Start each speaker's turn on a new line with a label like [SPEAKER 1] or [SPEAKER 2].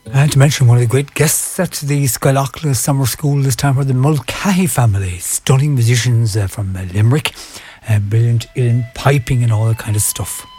[SPEAKER 1] And to mention one of the great guests at the Skylochla Summer School this time were the Mulcahy family, stunning musicians from Limerick, brilliant in piping and all that kind of stuff.